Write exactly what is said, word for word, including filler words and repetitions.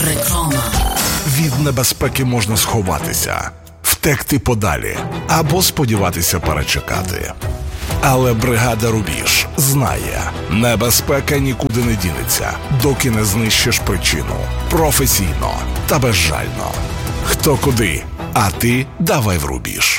Реклама. Від небезпеки можна сховатися, втекти подалі або сподіватися перечекати. Але бригада «Рубіж» знає, небезпека нікуди не дінеться, доки не знищиш причину. Професійно та безжально. Хто куди, а ти давай в «Рубіж».